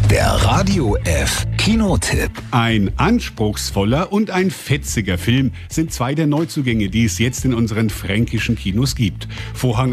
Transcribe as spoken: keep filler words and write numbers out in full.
Der Radio F Kinotipp. Ein anspruchsvoller und ein fetziger Film sind zwei der Neuzugänge, die es jetzt in unseren fränkischen Kinos gibt. Vorhang